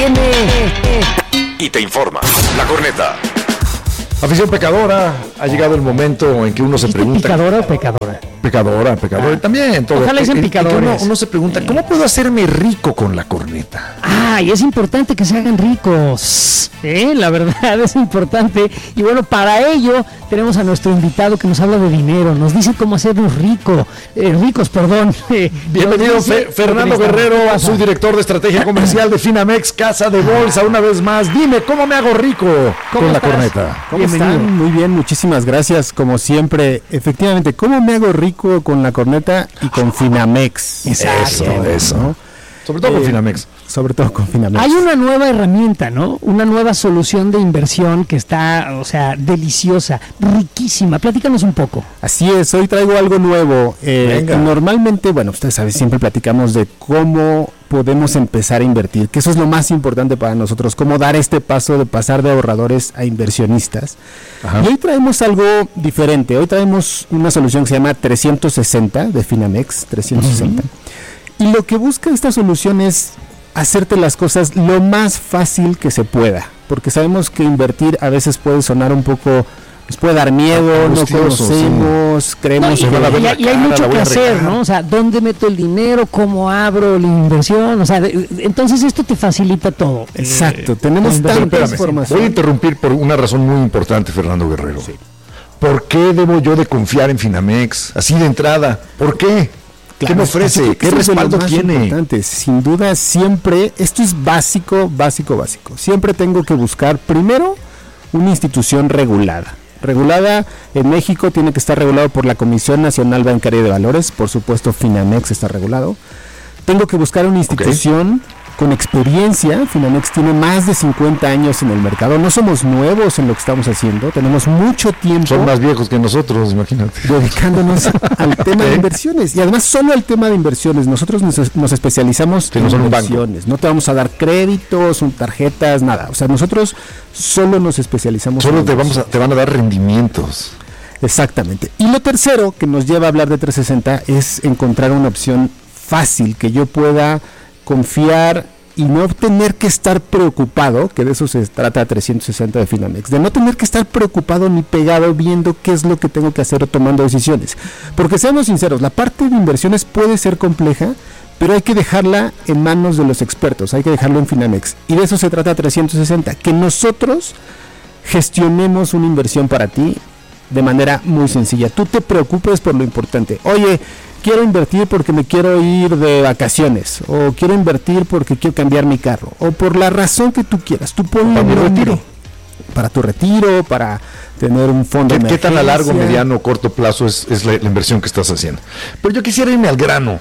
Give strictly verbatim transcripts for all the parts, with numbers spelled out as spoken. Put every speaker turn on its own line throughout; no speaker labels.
Y te informa. La Corneta.
Afición pecadora, ha llegado el momento en que uno se pregunta...
¿Picadora o pecadora?
Pecadora, pecadora, ah, también. Todo.
Ojalá dicen picadores.
Uno, uno se pregunta, ¿cómo puedo hacerme rico con la corneta?
Ah, y es importante que se hagan ricos, ¿eh? La verdad es importante. Y bueno, para ello tenemos a nuestro invitado que nos habla de dinero, nos dice cómo hacernos rico, eh, ricos, perdón.
Bienvenido, Fe, Fernando Guerrero, su director de estrategia comercial de Finamex, Casa de Bolsa, una vez más. Dime, ¿cómo me hago rico con la estás? corneta?
¿Cómo están? Muy bien, muchísimas gracias, como siempre. Efectivamente, ¿cómo me hago rico con la corneta y con Finamex?
Exacto. Eso, eso. ¿No? Sobre todo eh, con Finamex.
Sobre todo con Finamex.
Hay una nueva herramienta, ¿no? Una nueva solución de inversión que está, o sea, deliciosa, riquísima. Platícanos un poco.
Así es, hoy traigo algo nuevo. Eh, normalmente, bueno, ustedes saben, siempre platicamos de cómo podemos empezar a invertir, que eso es lo más importante para nosotros, cómo dar este paso de pasar de ahorradores a inversionistas. Ajá. Y hoy traemos algo diferente. Hoy traemos una solución que se llama trescientos sesenta de Finamex, trescientos sesenta. Uh-huh. Y lo que busca esta solución es hacerte las cosas lo más fácil que se pueda, porque sabemos que invertir a veces puede sonar un poco, nos puede dar miedo, no conocemos, sí. creemos
no, y, que y, y, y hay mucho que hacer, ¿no? O sea, ¿dónde meto el dinero? ¿Cómo abro la inversión? O sea, de, entonces esto te facilita todo.
Exacto, eh, tenemos tanta información.
Voy a interrumpir por una razón muy importante, Fernando Guerrero. Sí. ¿Por qué debo yo de confiar en Finamex? Así de entrada, ¿por qué? Claro, ¿qué me ofrece? ¿Qué respaldo tiene?
Importante. Sin duda, siempre, esto es básico, básico, básico. Siempre tengo que buscar, primero, una institución regulada. Regulada en México, tiene que estar regulado por la Comisión Nacional Bancaria de Valores, por supuesto Finamex está regulado. Tengo que buscar una institución okay. con experiencia. Finamex tiene más de cincuenta años en el mercado, no somos nuevos en lo que estamos haciendo, tenemos mucho tiempo.
Son más viejos que nosotros, imagínate.
Dedicándonos al tema de inversiones, y además solo al tema de inversiones. Nosotros nos, nos especializamos en inversiones, no te vamos a dar créditos, tarjetas, nada. O sea, nosotros solo nos especializamos
solo en te, vamos a, te van a dar rendimientos.
Exactamente. Y lo tercero que nos lleva a hablar de trescientos sesenta es encontrar una opción fácil, que yo pueda confiar y no tener que estar preocupado, que de eso se trata trescientos sesenta de Finamex, de no tener que estar preocupado ni pegado viendo qué es lo que tengo que hacer o tomando decisiones. Porque seamos sinceros, la parte de inversiones puede ser compleja, pero hay que dejarla en manos de los expertos, hay que dejarlo en Finamex. Y de eso se trata trescientos sesenta, que nosotros gestionemos una inversión para ti de manera muy sencilla. Tú te preocupes por lo importante. Oye, quiero invertir porque me quiero ir de vacaciones, o quiero invertir porque quiero cambiar mi carro, o por la razón que tú quieras. Tú pones
para mi retiro,
para tu retiro, para tener un fondo de
emergencia. ¿Qué tan a largo, mediano o corto plazo es, es la, la inversión que estás haciendo? Pero yo quisiera irme al grano.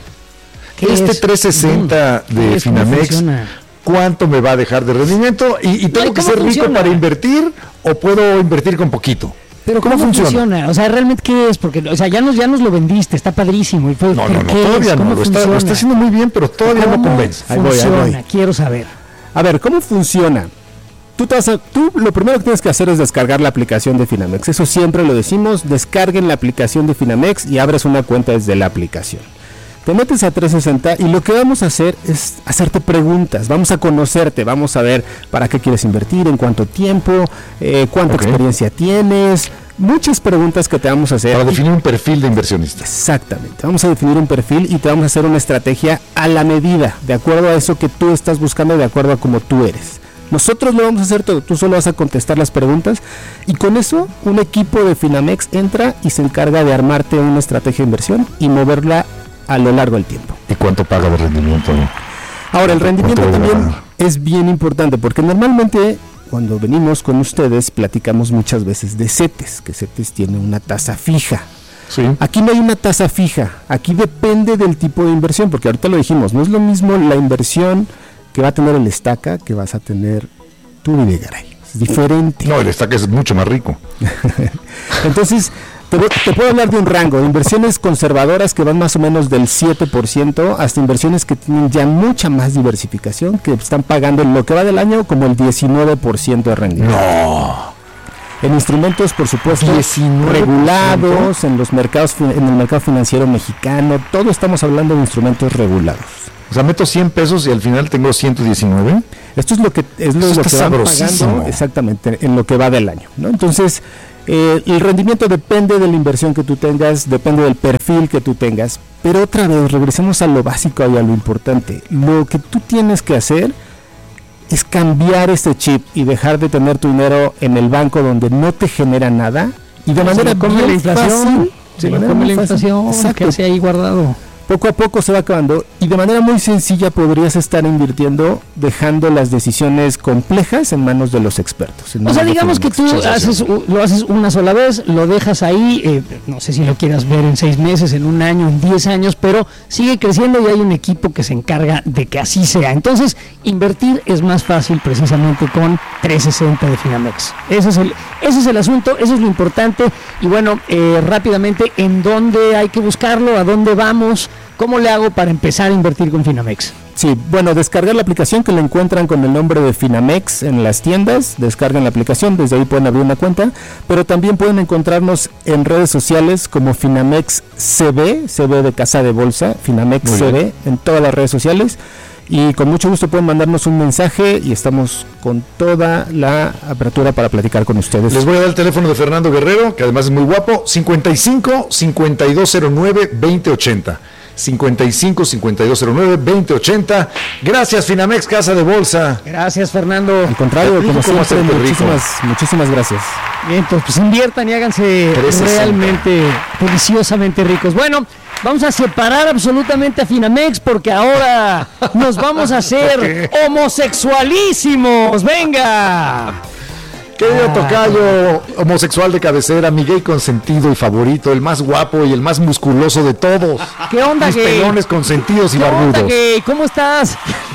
Este es? trescientos sesenta mm, de Finamex, ¿cuánto me va a dejar de rendimiento? ¿Y, y tengo que ser funciona? rico para invertir o puedo invertir con poquito?
Pero ¿cómo, ¿cómo funciona? funciona? O sea, ¿realmente qué es? Porque, o sea, ya nos, ya nos lo vendiste, está padrísimo. Y fue,
no, no, no, todavía no, lo está, lo está haciendo muy bien, pero todavía no convence.
Ahí voy, ahí voy. Quiero saber.
A ver, ¿cómo funciona? Tú, te vas a, tú lo primero que tienes que hacer es descargar la aplicación de Finamex. Eso siempre lo decimos, descarguen la aplicación de Finamex y abres una cuenta desde la aplicación. Te metes a trescientos sesenta y lo que vamos a hacer es hacerte preguntas, vamos a conocerte, vamos a ver para qué quieres invertir, en cuánto tiempo, eh, cuánta okay. experiencia tienes, muchas preguntas que te vamos a hacer.
Para definir un perfil de inversionista.
Exactamente, vamos a definir un perfil y te vamos a hacer una estrategia a la medida, de acuerdo a eso que tú estás buscando, de acuerdo a cómo tú eres. Nosotros lo vamos a hacer todo, tú solo vas a contestar las preguntas y con eso un equipo de Finamex entra y se encarga de armarte una estrategia de inversión y moverla a lo largo del tiempo.
¿Y cuánto paga de rendimiento?
Ahora, el rendimiento también es bien importante porque normalmente cuando venimos con ustedes platicamos muchas veces de CETES, que CETES tiene una tasa fija.
Sí.
Aquí no hay una tasa fija, aquí depende del tipo de inversión, porque ahorita lo dijimos, no es lo mismo la inversión que va a tener el Estaca que vas a tener tú, Videgaray. Es diferente.
No, el Estaca es mucho más rico.
Entonces, Te, te puedo hablar de un rango de inversiones conservadoras que van más o menos del siete por ciento hasta inversiones que tienen ya mucha más diversificación, que están pagando en lo que va del año como el diecinueve por ciento de rendimiento.
No.
En instrumentos, por supuesto,
diecinueve por ciento.
regulados, en los mercados, en el mercado financiero mexicano, todo estamos hablando de instrumentos regulados.
O sea, meto cien pesos y al final tengo ciento diecinueve.
Esto es lo que es lo,
Esto
lo que
está
van
sabrosísimo.
pagando exactamente en lo que va del año, ¿no? Entonces, eh, el rendimiento depende de la inversión que tú tengas, depende del perfil que tú tengas, pero otra vez regresamos a lo básico y a lo importante. Lo que tú tienes que hacer es cambiar este chip y dejar de tener tu dinero en el banco donde no te genera nada y de manera
Se lo come
bien
la inflación,
fácil,
se
de
lo
manera
come
muy
la
fácil.
inflación,
Exacto.
que hace ahí guardado.
Poco a poco se va acabando y de manera muy sencilla podrías estar invirtiendo dejando las decisiones complejas en manos de los expertos.
O sea, digamos que tú haces, lo haces una sola vez, lo dejas ahí, eh, no sé si lo quieras ver en seis meses, en un año, en diez años, pero sigue creciendo y hay un equipo que se encarga de que así sea. Entonces, invertir es más fácil precisamente con trescientos sesenta de Finamex. Ese es el, ese es el asunto, eso es lo importante. Y bueno, eh, rápidamente, ¿en dónde hay que buscarlo? ¿A dónde vamos? ¿Cómo le hago para empezar a invertir con Finamex?
Sí, bueno, descargar la aplicación que la encuentran con el nombre de Finamex en las tiendas, descargan la aplicación, desde ahí pueden abrir una cuenta, pero también pueden encontrarnos en redes sociales como Finamex C B, C B de Casa de Bolsa, Finamex C B en todas las redes sociales y con mucho gusto pueden mandarnos un mensaje y estamos con toda la apertura para platicar con ustedes.
Les voy a dar el teléfono de Fernando Guerrero, que además es muy guapo, cincuenta y cinco, cincuenta y dos cero nueve, veinte ochenta. cincuenta y cinco, cincuenta y dos cero nueve, veinte ochenta. Gracias, Finamex Casa de Bolsa.
Gracias, Fernando.
Al contrario, como
¿Cómo
siempre,
hacerte rico?
muchísimas, muchísimas gracias.
Bien, pues, pues inviertan y háganse
trescientos sesenta.
realmente, deliciosamente ricos. Bueno, vamos a separar absolutamente a Finamex porque ahora nos vamos a hacer homosexualísimos. ¡Venga!
Querido tocayo, homosexual de cabecera, mi gay consentido y favorito, el más guapo y el más musculoso de todos.
¿Qué onda,
Mis
gay?
pelones consentidos y
¿Qué onda,
barbudos.
gay? ¿Cómo estás?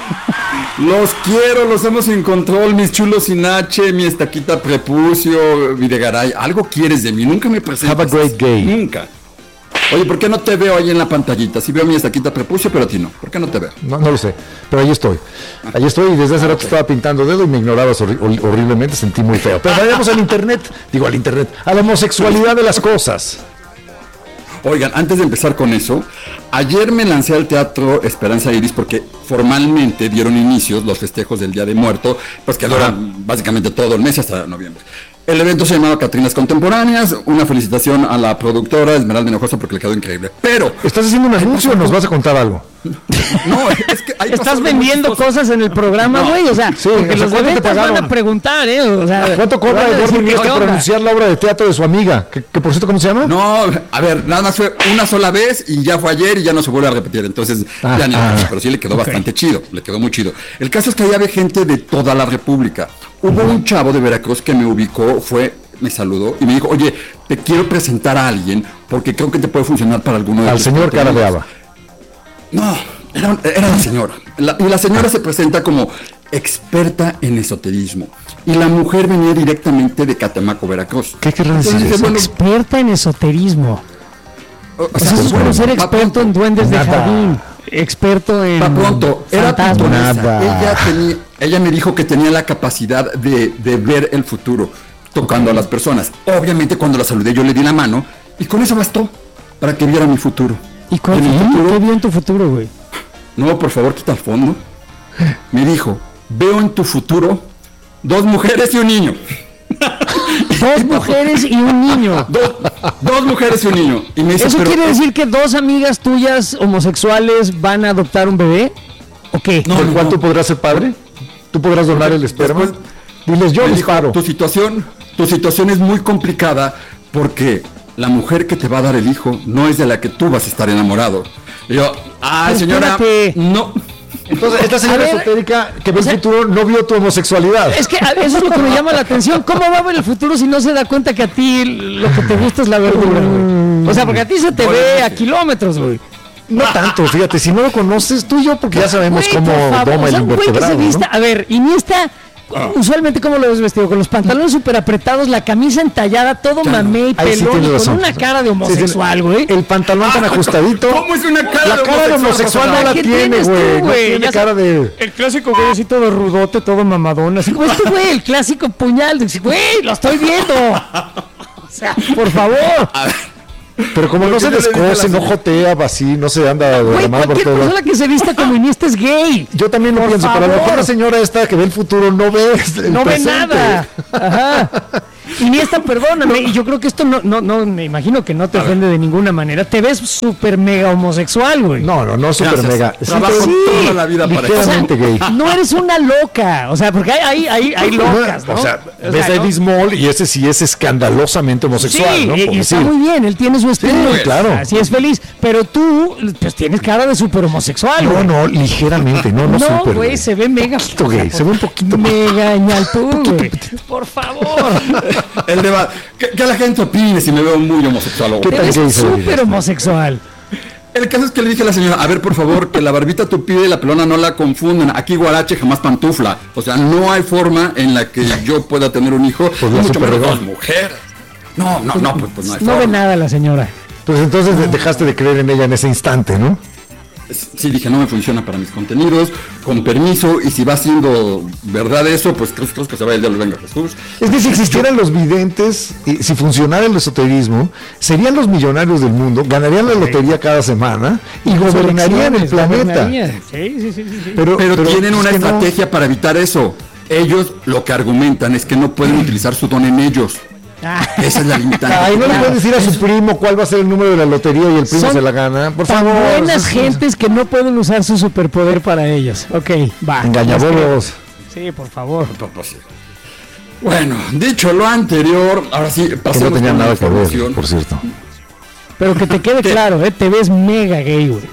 Los quiero, los hemos en control, mis chulos sin H, mi estaquita prepucio, Videgaray. Algo quieres de mí, nunca me presentas.
Have a great gay.
Nunca. Oye, ¿por qué no te veo ahí en la pantallita? Sí veo mi estaquita prepucio, pero a ti no. ¿Por qué no te veo?
No, no lo sé, pero ahí estoy. Ahí estoy y desde hace rato estaba pintando dedo y me ignorabas horri- hor- horriblemente, sentí muy feo. Pero vayamos al internet, digo al internet, a la homosexualidad de las cosas.
Oigan, antes de empezar con eso, ayer me lancé al Teatro Esperanza Iris porque formalmente dieron inicios los festejos del Día de Muerto, pues que duran básicamente todo el mes hasta noviembre. El evento se llamaba Catrinas Contemporáneas. Una felicitación a la productora Esmeralda Hinojosa porque le quedó increíble. Pero
¿Estás haciendo un anuncio o nos vas a contar algo?
no, es que ahí
Estás
pasaron
vendiendo
muchas
cosas en el programa,
No.
güey. O sea,
Sí,
porque
o sea,
los de
¿cuánto te
ventas van
pagaron?
a preguntar, ¿eh? O sea,
¿Cuánto cobra
van a
Eduardo
decir,
Iniesta
¿qué
por
onda?
anunciar la obra de teatro de su amiga? Que, que por cierto, ¿cómo se llama?
No, a ver, nada más fue una sola vez y ya fue ayer y ya no se vuelve a repetir. Entonces,
Ah,
ya ni
ah.
pero sí le quedó bastante chido, le quedó muy chido. El caso es que ahí había gente de toda la República. Hubo un chavo de Veracruz que me ubicó, fue, me saludó y me dijo, oye, te quiero presentar a alguien porque creo que te puede funcionar para alguno de
Al
tus
señor cara de
contenidos".
haba.
No, era, era la señora. La- y la señora se presenta como experta en esoterismo. Y la mujer venía directamente de Catemaco, Veracruz.
¿Qué querrá decir
Entonces,
eso?
bueno,
Experta en esoterismo.
o- o
O sea,
sea,
es como
bueno,
ser
va
experto
pronto.
en duendes de
Nada.
jardín. Experto en
Pa' pronto, era
fantasmas.
pitonesa.
Nada.
Ella, tenía- ella me dijo que tenía la capacidad de, de ver el futuro, tocando a las personas. Obviamente cuando la saludé yo le di la mano y con eso bastó para que viera mi futuro.
¿Y cuál
En mi
fue?
futuro-
¿Qué vio en tu futuro, güey?
No, por favor, quita el fondo. Me dijo, veo en tu futuro dos mujeres y un niño.
Dos mujeres y un niño.
Dos, dos mujeres y un niño. Y me dice,
¿Eso
"Pero,
quiere decir que dos amigas tuyas homosexuales van a adoptar un bebé? ¿O qué?
No,
¿Del
no,
cual
no.
tú podrás ser padre? ¿Tú podrás donar el esperma?
Después-
Diles, yo
me
les
dijo,
paro.
tu situación, tu situación es muy complicada porque la mujer que te va a dar el hijo no es de la que tú vas a estar enamorado. Y yo, ay
Pues
señora,
espérate.
no.
Entonces, esta señora
A ver,
esotérica que ve
o sea-
el futuro no vio tu homosexualidad.
Es que a- eso es lo que me llama la atención. ¿Cómo va a ver el futuro si no se da cuenta que a ti lo que te gusta es la verdura, güey? O sea, porque a ti se te ve a kilómetros, güey.
No tanto, fíjate, si no lo conoces tú y yo, porque ya sabemos
Güey,
cómo
por favor,
doma
o sea,
el
un güey que se
invertebrado,
vista.
¿no?
A ver, Iniesta usualmente, ¿cómo lo ves vestido? Con los pantalones súper apretados, la camisa entallada, todo
Ya,
mamé y
ahí sí
pelón,
tienes
y con
razón.
una cara de
Sí,
homosexual,
tiene-
güey.
El pantalón tan ajustadito.
¿Cómo es una cara
La
de
cara de homosexual no la
¿Qué
tiene,
tienes tú,
güey. No
güey?
tiene
Ya
cara de...
El clásico güey así todo rudote, todo mamadón, así como este güey, el clásico puñal. Dice, güey, lo estoy viendo. O sea, por favor.
Pero como no se
yo le dije a la
descose, no
señora-
jotea, así, no se anda
Güey,
derramando por
cualquier
todo.
persona que se vista como Iniesta es gay.
Yo también lo
Por
pienso, pero a lo mejor
favor.
la señora esta que ve el futuro no ve el
No ve
presente.
nada. Ajá. Iniesta, perdóname, y yo creo que esto no, no, no, me imagino que no te ofende de ninguna manera. Te ves súper mega homosexual, güey.
No, no, no, súper
Gracias.
mega. Sí,
Trabajo
pero-
toda la vida para eso.
ligeramente gay.
No eres una loca, o sea, porque hay, hay, hay, hay locas, ¿no?
O sea,
O
ves
sea,
a
¿no?
Eddie Small y ese sí es escandalosamente homosexual,
Sí,
¿no?
y,
Por
y está
decir.
muy bien, él tiene su estilo,
Sí, claro.
así es feliz, pero tú, pues tienes cara de súper homosexual,
No,
güey.
no, ligeramente, no, no,
No,
súper.
güey, se ve mega.
poquito gay, se ve un poquito
mega ñaltú, güey. Por favor.
El debate. Que, que la gente opine si me veo muy homosexual o
¿Qué
Te
tan
ves
gay se ve?
súper homosexual.
El caso es que le dije a la señora, a ver, por favor, que la barbita tupida y la pelona no la confundan. Aquí guarache, jamás pantufla. O sea, no hay forma en la que yo pueda tener un hijo,
Pues la
mucho
super
menos
regón.
dos mujeres. No, no, no, pues, pues no hay
No ve
forma.
nada la señora.
Pues entonces de- dejaste de creer en ella en ese instante, ¿no?
Sí, dije, no me funciona para mis contenidos, con permiso, y si va siendo verdad eso, pues creo, creo que se vaya el diablo, venga Jesús.
Es que si existieran los videntes, y si funcionara el esoterismo, serían los millonarios del mundo, ganarían la lotería cada semana y gobernarían el
Elecciones,
planeta.
gobernarían. Sí, sí, sí, sí, sí.
Pero,
Pero, tienen
es
una
que no.
estrategia para evitar eso. Ellos lo que argumentan es que no pueden utilizar su don en ellos.
Ah.
Esa es la limitante.
Ay, no le puedes decir a su primo cuál va a ser el número de la lotería y el primo
Son
se la gana. Por
Tan
favor.
buenas
es-
gentes que no pueden usar su superpoder para ellos. Ok, va.
Engañabolos.
Sí, por favor.
Pues, pues, sí. Bueno, dicho lo anterior, ahora sí,
Que
pasemos
no tenía
con la
nada que ver,
información.
por cierto.
Pero que te quede claro, ¿eh? Te ves mega gay, güey.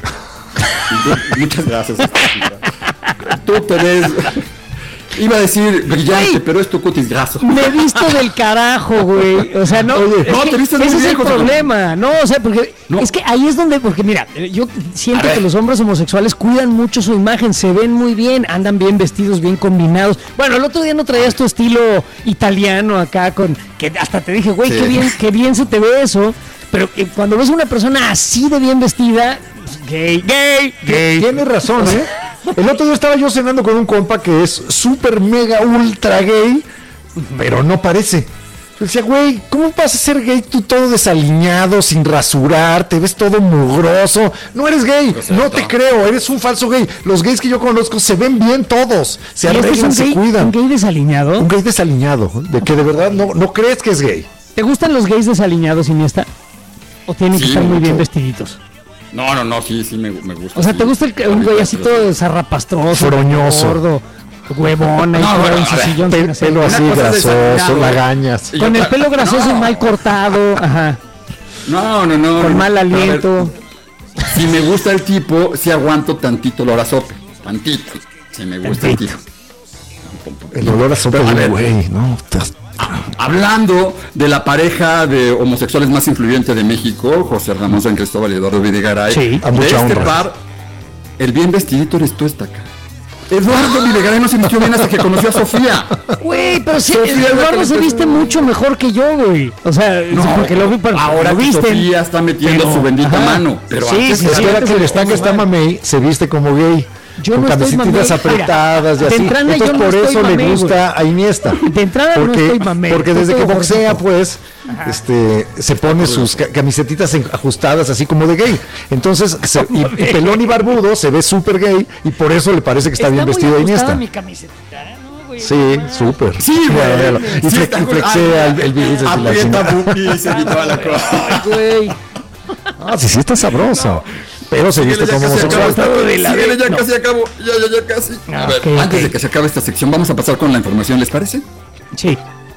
Muchas gracias. Estefanita. Tú te ves... Iba a decir brillante,
Güey.
pero es tu cutis graso.
Me he visto del carajo, güey. O sea, no.
Oye,
es
no,
que
te vistes muy
ese es
bien,
el
José.
problema. No, o sea, porque
No.
es que ahí es donde. Porque mira, yo siento
A ver.
que los hombres homosexuales cuidan mucho su imagen, se ven muy bien, andan bien vestidos, bien combinados. Bueno, el otro día no traías tu estilo italiano acá con. Que hasta te dije, güey,
Sí.
qué bien, qué bien se te ve eso. Pero que cuando ves una persona así de bien vestida, pues, gay, gay, gay.
Tienes razón, ¿eh? El otro día estaba yo cenando con un compa que es súper mega ultra gay, pero no parece. Yo decía, güey, ¿cómo vas a ser gay tú todo desaliñado, sin rasurar, te ves todo mugroso? No eres gay, no te creo, eres un falso gay. Los gays que yo conozco se ven bien todos, se
¿Y este es
arreglan,
un
se
gay,
cuidan.
un gay desaliñado?
Un gay desaliñado, de que de verdad no, no crees que es gay.
¿Te gustan los gays desaliñados, Iniesta? ¿O tienen que
Sí,
estar muy bien
mucho.
vestiditos?
No, no, no, sí, sí me, me gusta.
O sea,
sí.
¿te gusta el, un güey así todo zarrapastroso,
Froñoso.
gordo, huevón, ahí
No,
todo
bueno,
en
a
su
ver,
sillón
Pe-
sin hacer
pelo
nada?
así
Una cosa es
grasoso,
desaliñado.
lagañas.
Y
Con el
otra-
pelo grasoso y
no.
mal cortado, ajá,
No, no, no.
con
no.
mal
A ver,
aliento.
si me gusta el tipo, sí aguanto tantito el olor a sope. Tantito. Si me gusta el tipo.
El olor a sopa
Pero, a
de
ver.
güey, ¿no? Te-
Hablando de la pareja de homosexuales más influyente de México, José Ramón San Cristóbal y Eduardo Videgaray,
Sí,
a
de
mucha
este
honra.
par, el bien vestidito eres tú, esta acá. Eduardo Videgaray no se vistió bien hasta que conoció a Sofía.
Güey, pero sí,
Sofía es la que
Eduardo
le
se
puso-
viste mucho mejor que yo, güey. O sea, porque lo vi para
ahora
lo
que
visten.
Sofía está metiendo
Pero-
su bendita
ajá.
mano. Pero
Sí,
antes
sí,
era-
sí.
Espera
antes
que
de
el está que está
cómo va.
mamey se viste como gay.
Yo
con
no estoy
camisetitas
mamey.
apretadas
Mira,
y
de
así.
entrada
Entonces
yo no
por
estoy
eso le
mamey,
gusta a Iniesta.
De entrada no
porque,
estoy mamey,
porque
estoy
desde que
todo
boxea,
gordito.
pues, este, se pone sus ca- camisetitas en- ajustadas así como de gay. Entonces, se- y, y pelón y barbudo se ve súper gay y por eso le parece que está, bien
muy
vestido de
ajustada
Iniesta.
mi camiseta, ¿eh? No, güey,
Sí,
no, no.
súper.
Sí,
Mira, míralo.
güey.
Y,
Sí,
fle-
está
y
cool.
flexea
Ah,
el, el billete. así, la
Aprieta
chingada.
boobies y toda la cosa.
Ay, güey.
Ah, sí, sí está sabroso. Pero se viste
Ya
como
casi acabo
homosexual.
esta-
de la
síguele,
vez.
ya
No.
casi acabo. Ya, ya, ya casi.
Ah,
A ver,
ok,
antes
ok.
de que se acabe esta sección, vamos a pasar con la información, ¿les parece?
Sí.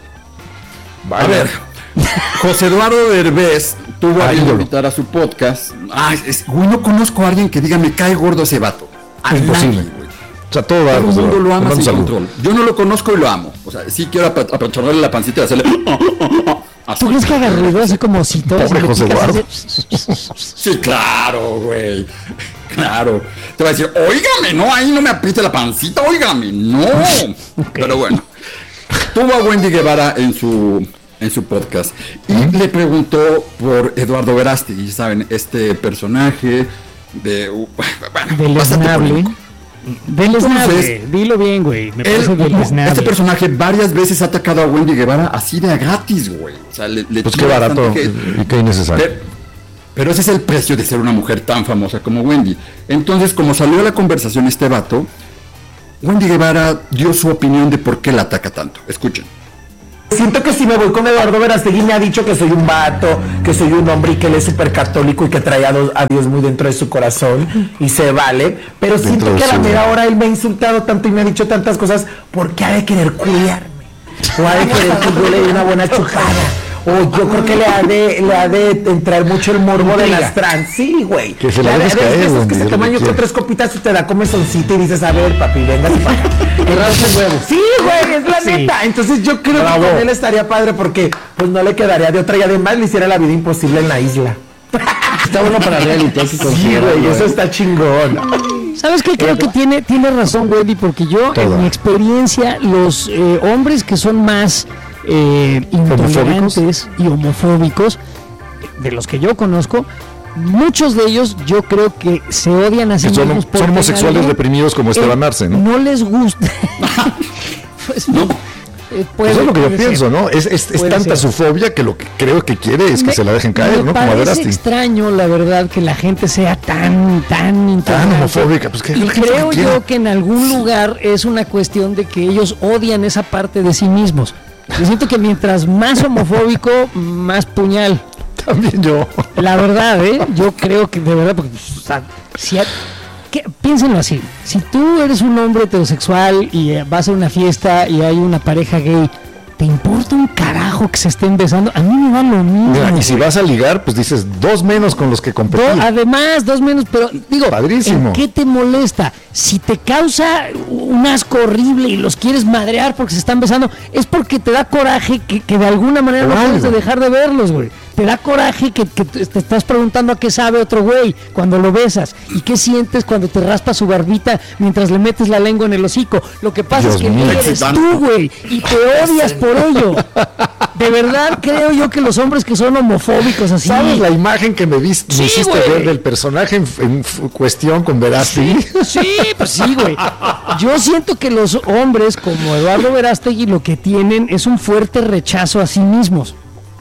A ver, José Eduardo Derbez tuvo a
Ah,
bien
ídolo.
invitar a su podcast. Ay, es, güey, no conozco a alguien que diga me cae gordo ese vato. A
Imposible.
nadie, güey.
O sea, todo va
Todo el mundo lo ama
Mando
sin
saludo.
control. Yo no lo conozco y lo amo. O sea, sí quiero apa- apachurrarle la pancita y hacerle. Así.
¿Tú crees que haga ruido así como osito?
Pobre
así le
José
picas
Eduardo.
así?
Sí, claro, güey. Claro. Te va a decir, óigame, no, ahí no me apriete la pancita, óigame, no. Okay. Pero bueno, tuvo a Wendy Guevara en su en su podcast y ¿Mm? le preguntó por Eduardo Verástegui, saben, este personaje de uh, bueno,
deleznable. Deleznable, dilo bien, güey. Me
él, parece deleznable. Este personaje varias veces ha atacado a Wendy Guevara así de gratis, güey. O sea, le, le
pues qué barato que, y qué innecesario.
Pero, pero ese es el precio de ser una mujer tan famosa como Wendy. Entonces, como salió a la conversación este vato, Wendy Guevara dio su opinión de por qué la ataca tanto. Escuchen.
Siento que si me voy con Eduardo Verástegui me ha dicho que soy un vato, que soy un hombre y que él es súper católico y que trae a, a Dios muy dentro de su corazón y se vale, pero siento que a la mera hora él me ha insultado tanto y me ha dicho tantas cosas porque ha de querer cuidarme o ha de querer que yo le dé una buena chujada. O yo creo que le ha de, le ha de entrar mucho el morbo de las trans. Sí, güey.
Que se la dejes
caer, esos que se toman yo con tres copitas y te da comezoncito y dices, a ver, papi, venga para acá. Y rasca el huevo. Sí, güey, es la sí. neta. Entonces yo creo Bravo. que con él estaría padre porque pues no le quedaría de otra y además le hiciera la vida imposible en la isla.
Está bueno para reality.
Sí, güey, eso está chingón.
¿Sabes qué? Creo que tiene, tiene razón, Wendy, porque yo, Toda. en mi experiencia, los eh, hombres que son más eh, intolerantes y homofóbicos, de los que yo conozco, muchos de ellos yo creo que se odian a sí
son,
mismos.
Son homosexuales algo, reprimidos como Esteban eh, Arce, ¿no?
No les gusta. Pues no.
Eh, puede, Eso es lo que yo ser. pienso, ¿no? Es, es, es tanta ser. su fobia que lo que creo que quiere es que me, se la dejen caer, ¿no?
Como a Verástegui. Es extraño, la verdad, que la gente sea tan, tan
tan homofóbica. Pues que
y creo que yo que en algún lugar es una cuestión de que ellos odian esa parte de sí mismos. Yo siento que mientras más homofóbico, más puñal.
También yo.
La verdad, ¿eh? Yo creo que de verdad, porque o sea, si hay, ¿qué? Piénsenlo así, si tú eres un hombre heterosexual y eh, vas a una fiesta y hay una pareja gay, ¿te importa un carajo que se estén besando? A mí me da lo mismo.
Mira, y si vas a ligar, pues dices dos menos con los que competí.
Do, además, dos menos, pero digo,
Padrísimo.
¿en qué te molesta? Si te causa un asco horrible y los quieres madrear porque se están besando, es porque te da coraje que, que de alguna manera no puedes dejar de verlos, güey. Te da coraje que, que te estás preguntando a qué sabe otro güey cuando lo besas y qué sientes cuando te raspas su barbita mientras le metes la lengua en el hocico. Lo que pasa Dios es que mío, eres tú, güey, y te odias por ello. De verdad creo yo que los hombres que son homofóbicos así.
¿Sabes la imagen que me, viste, sí, me hiciste güey. ver del personaje en, en cuestión con Verástegui?
Sí, sí, pues sí, güey. Yo siento que los hombres como Eduardo Verástegui lo que tienen es un fuerte rechazo a sí mismos.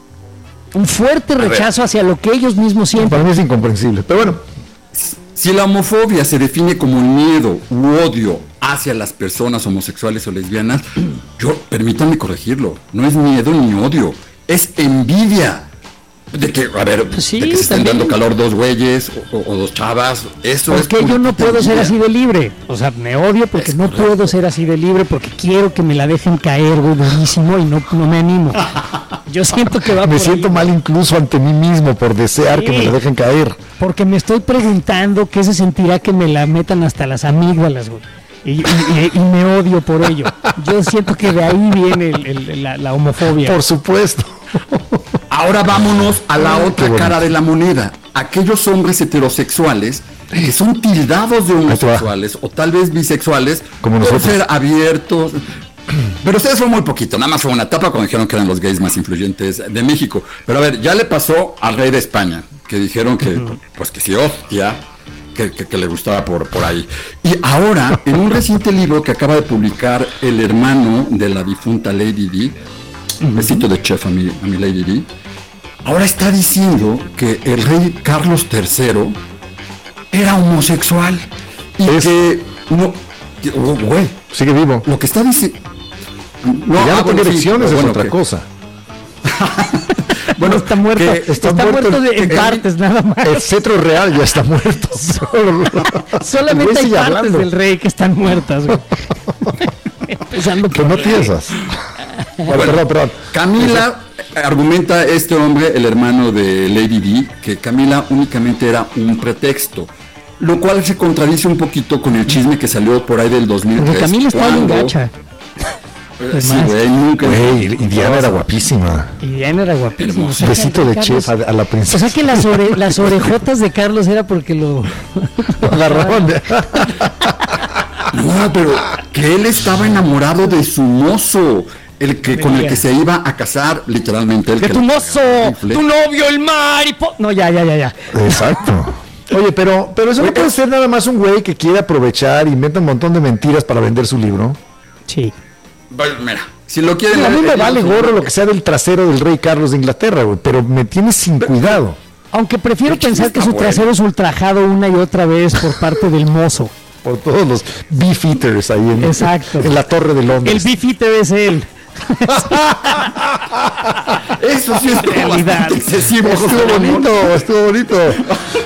Un fuerte rechazo hacia lo que ellos mismos sienten.
Para mí es incomprensible, pero bueno.
Si la homofobia se define como miedo u odio hacia las personas homosexuales o lesbianas, yo, permítanme corregirlo, no es miedo ni odio, es envidia. De que, a ver, sí, de que se estén también dando calor dos güeyes o, o, o dos chavas, eso
porque
es...
Porque yo no puedo ser así de libre, o sea, me odio porque es no correcto. puedo ser así de libre porque quiero que me la dejen caer, güey, durísimo y no, no me animo. Yo siento que va
Me
por
siento
ahí.
mal incluso ante mí mismo por desear sí, que me la dejen caer.
Porque me estoy preguntando qué se sentirá que me la metan hasta las amígdalas, güey. Y, y, y me odio por ello. Yo siento que de ahí viene el, el, la, la homofobia.
Por supuesto.
Ahora vámonos a la otra cara de la moneda. Aquellos hombres heterosexuales que son tildados de homosexuales o tal vez bisexuales
como
por
nosotros.
ser abiertos. Pero ustedes fue muy poquito, nada más fue una etapa cuando dijeron que eran los gays más influyentes de México. Pero a ver, ya le pasó al rey de España, que dijeron que, pues que sí, hostia. Que, que, que le gustaba por, por ahí. Y ahora, en un reciente libro que acaba de publicar el hermano de la difunta Lady Di, un besito de chef a mi, a mi Lady Di, ahora está diciendo que el rey Carlos tercero era homosexual y es, que no, que, oh, güey,
sigue vivo.
Lo que está diciendo,
no, ya no tiene elecciones, es bueno, otra que, cosa.
Bueno, está muerto, está, está muerto, muerto de, en que, partes nada más.
El cetro real ya está muerto.
Solamente hay partes hablando. del rey que están muertas. Empezando
que no piensas.
Bueno, perdón, perdón. Camila argumenta este hombre, el hermano de Lady Di, que Camila únicamente era un pretexto, lo cual se contradice un poquito con el chisme que salió por ahí del dos mil tres.
Porque Camila está bien gacha. Pues
Sí,
más.
güey, nunca.
Güey, y Diana era guapísima.
Y Diana era guapísima. O sea,
Besito
que
de
Carlos-
chef a, a la
O
princesa.
sea que las, ore- las orejotas de Carlos era porque lo...
Lo agarraron.
No, pero que él estaba enamorado de su mozo, el que con el que se iba a casar, literalmente. El
De
que
tu
le
mozo,
pegaba el rifle.
tu novio, el maripo... No, ya, ya, ya, ya.
Exacto. Oye, pero, pero eso no puede ser nada más un güey que quiere aprovechar, inventa un montón de mentiras para vender su libro.
Sí.
Bueno, mira, si lo quieren...
A mí me
ellos-
vale gorro lo que sea del trasero del rey Carlos de Inglaterra, güey, pero me tienes sin cuidado.
Aunque prefiero
El chisme
pensar que
está
su
bueno.
trasero es ultrajado una y otra vez por parte del mozo.
Por todos los beef eaters ahí en,
Exacto.
en la Torre de
El
Londres.
beefeater es él.
Eso sí es
Realidad.
bastante excesivo.
Estuvo
José Ramón.
bonito, estuvo bonito.